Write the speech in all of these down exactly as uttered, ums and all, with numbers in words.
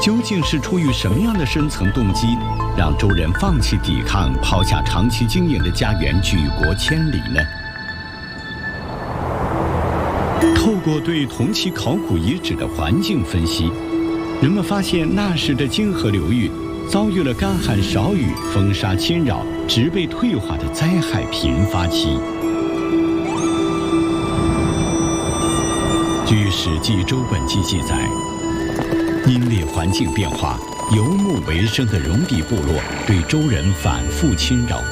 究竟是出于什么样的深层动机，让周人放弃抵抗，抛下长期经营的家园，举国千里呢？透过对同期考古遗址的环境分析，人们发现那时的泾河流域遭遇了干旱少雨、风沙侵扰、植被退化的灾害频发期。据《史记·周本纪》记载，因为环境变化，游牧为生的戎狄部落对周人反复侵扰，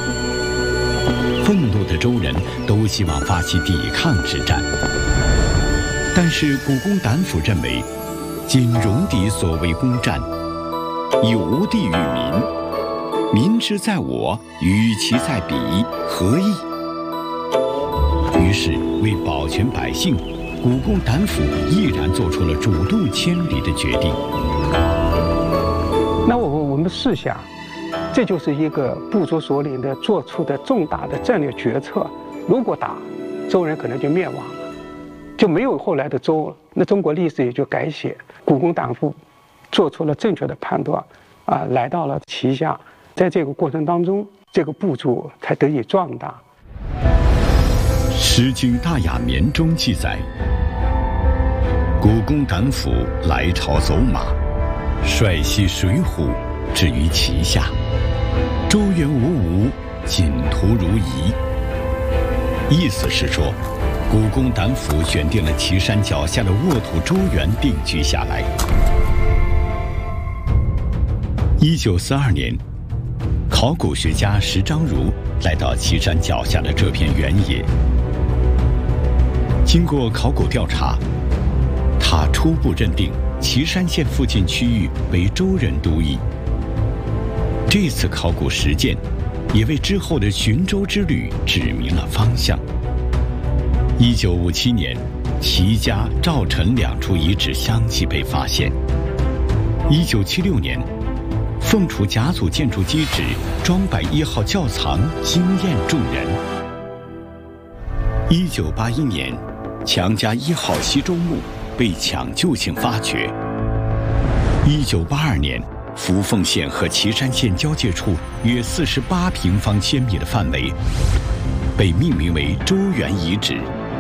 愤怒的周人都希望发起抵抗之战。但是古公胆府认为，今戎狄所谓攻占，以无地于民，民之在我，与其在彼，何异？于是为保全百姓，古公胆府毅然做出了主动迁离的决定。 那我我们试想，这就是一个部族首领的做出的重大的战略决策。如果打，周人可能就灭亡了，就没有后来的周，那中国历史也就改写。古公胆府做出了正确的判断，啊，来到了旗下，在这个过程当中，这个部族才得以壮大。 《诗经·大雅·绵》中记载，古公胆府来朝走马，率西水浒，至于旗下。周原无吴，仅图如夷。意思是说，古公胆府选定了岐山脚下的沃土周原定居下来。一九四二年，考古学家石章如来到岐山脚下的这片原野。经过考古调查，他初步认定岐山县附近区域为周人都邑。这次考古实践也为之后的寻周之旅指明了方向。一九五七年，齐家、赵陈两处遗址相继被发现。一九七六年，凤雏甲组建筑基址庄柏一号窖藏惊艳众人。一九八一年，强家一号西周墓被抢救性发掘。一九八二年，扶凤县和岐山县交界处约四十八平方千米的范围，被命名为周原遗址。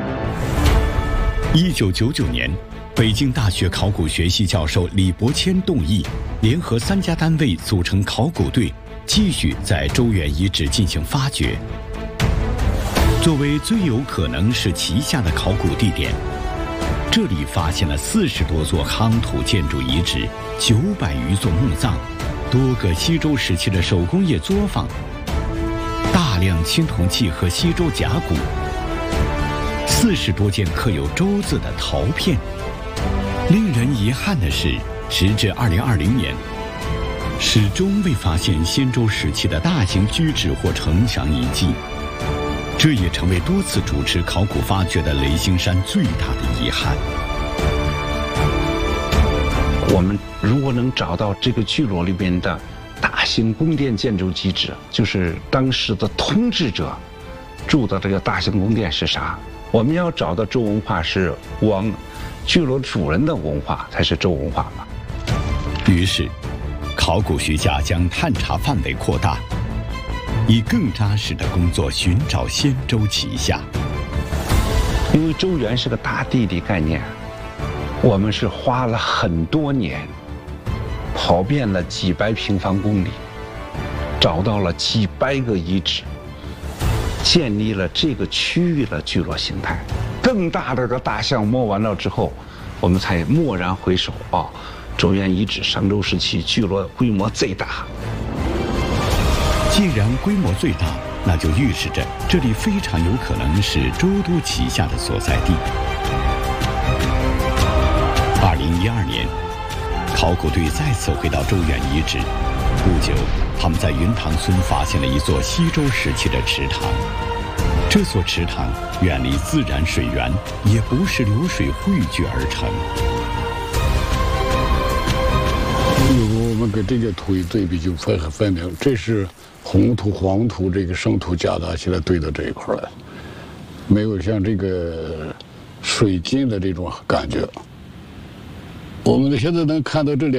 一九九九年，北京大学考古学系教授李伯谦动议，联合三家单位组成考古队，继续在周原遗址进行发掘。作为最有可能是旗下的考古地点，这里发现了四十多座夯土建筑遗址，九百余座墓葬，多个西周时期的手工业作坊，大量青铜器和西周甲骨，四十多件刻有周字的陶片。令人遗憾的是，时至二零二零年，始终未发现先周时期的大型居址或城墙遗迹。这也成为多次主持考古发掘的雷星山最大的遗憾。 我们如果能找到这个聚落里边的大型宫殿建筑基址，就是当时的统治者住的这个大型宫殿是啥？我们要找到周文化是往聚落主人的文化才是周文化嘛。 于是，考古学家将探查范围扩大，以更扎实的工作寻找先周旗下。 因为周原是个大地理概念，我们是花了很多年，跑遍了几百平方公里，找到了几百个遗址，建立了这个区域的聚落形态。更大的个大项摸完了之后，我们才蓦然回首啊，周原遗址商周时期聚落规模最大。 既然规模最大，那就预示着这里非常有可能是周都旗下的所在地。二零一二年，考古队再次回到周原遗址，不久，他们在云塘村发现了一座西周时期的池塘。这座池塘远离自然水源，也不是流水汇聚而成。 如果我们跟这个土一对比，就分很分明，这是红土、黄土这个生土夹杂起来堆到这一块来，没有像这个水浸的这种感觉。我们现在能看到这两。